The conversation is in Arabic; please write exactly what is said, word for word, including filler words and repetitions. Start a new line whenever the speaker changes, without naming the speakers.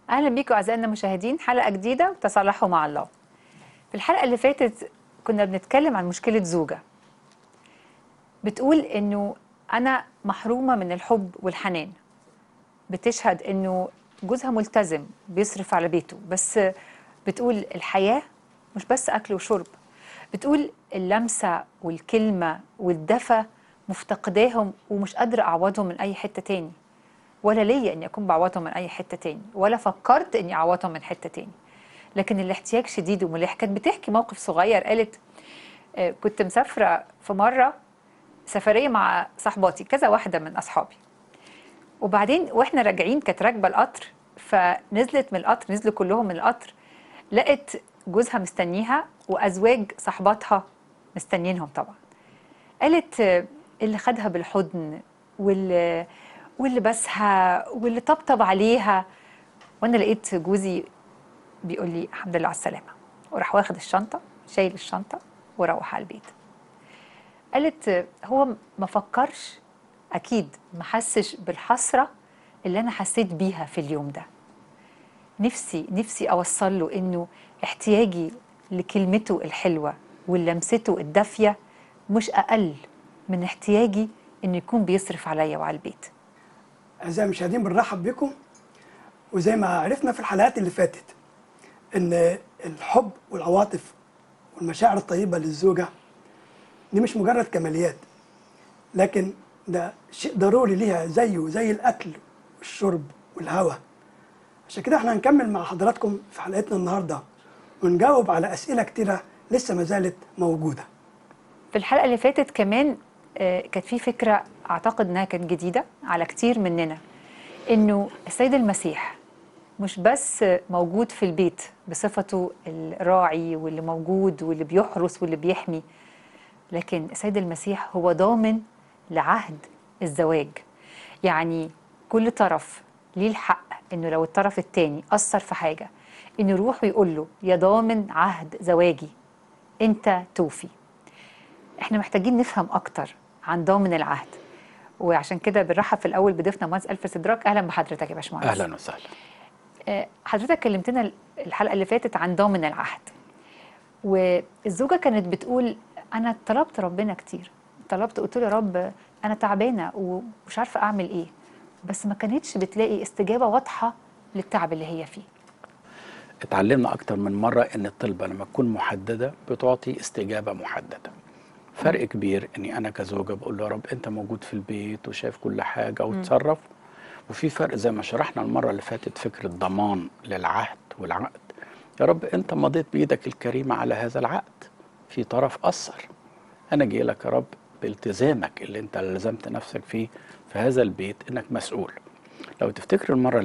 اهلا بيكم اعزائنا المشاهدين، حلقه جديده تصالحوا مع الله. في الحلقه اللي فاتت كنا بنتكلم عن مشكله زوجه بتقول انه انا محرومه من الحب والحنان. بتشهد انه جوزها ملتزم بيصرف على بيته، بس بتقول الحياه مش بس اكل وشرب. بتقول اللمسه والكلمه والدفى مفتقداهم ومش قادره اعوضهم من اي حته تاني، ولا ليا اني اكون بعوضهم من اي حته تاني، ولا فكرت اني اعوضهم من حته تاني. لكن الاحتياج شديد وملح. كانت بتحكي موقف صغير، قالت آه، كنت مسافره في مره سفريه مع صحباتي، كذا واحده من اصحابي، وبعدين واحنا راجعين كانت راكبه القطر، فنزلت من القطر، نزلوا كلهم من القطر، لقت جوزها مستنيها وازواج صحباتها مستنيينهم طبعا. قالت آه، اللي خدها بالحضن واللي واللي بسها واللي طبطب عليها، وانا لقيت جوزي بيقول لي الحمد لله على السلامه، وراح واخد الشنطه، شايل الشنطه وروح على البيت. قالت هو ما فكرش، اكيد ما حسش بالحسره اللي انا حسيت بيها في اليوم ده. نفسي نفسي اوصل له انه احتياجي لكلمته الحلوه ولمسته الدافيه مش اقل من احتياجي انه يكون بيصرف عليا وعلى البيت.
أعزائي المشاهدين، بنرحب بكم. وزي ما عرفنا في الحلقات اللي فاتت إن الحب والعواطف والمشاعر الطيبة للزوجة دي مش مجرد كماليات، لكن ده شيء ضروري ليها زيه زي الأكل والشرب والهواء. عشان كده احنا هنكمل مع حضراتكم في حلقتنا النهاردة ونجاوب على أسئلة كتيرة لسه ما زالت موجودة.
في الحلقة اللي فاتت كمان آه، كانت في فكرة أعتقد إنها كانت جديدة على كتير مننا، إنه السيد المسيح مش بس موجود في البيت بصفته الراعي واللي موجود واللي بيحرس واللي بيحمي، لكن السيد المسيح هو ضامن لعهد الزواج. يعني كل طرف ليه الحق إنه لو الطرف التاني أثر في حاجة إنه يروح ويقول له يا ضامن عهد زواجي أنت توفي. احنا محتاجين نفهم اكتر عن ضامن العهد، وعشان كده بنرحب في الاول بضيفنا مهندس الف سدراك. اهلا بحضرتك يا باشمهندس.
اهلا وسهلا.
آه، حضرتك كلمتنا الحلقه اللي فاتت عن ضامن العهد، والزوجه كانت بتقول انا طلبت ربنا كتير، طلبت قلت له يا رب انا تعبانه ومش عارفه اعمل ايه، بس ما كانتش بتلاقي استجابه واضحه للتعب اللي هي فيه.
اتعلمنا اكتر من مره ان الطلبه لما تكون محدده بتعطي استجابه محدده. فرق م. كبير اني انا كزوجه بقول له يا رب انت موجود في البيت وشايف كل حاجه وتصرف، وفي فرق زي ما شرحنا المره اللي فاتت فكره ضمان للعهد والعقد. يا رب انت مضيت بايدك الكريمه على هذا العقد، في طرف اثر، انا جاي لك يا رب بالتزامك اللي انت لزمت نفسك فيه في هذا البيت انك مسؤول. لو تفتكر المره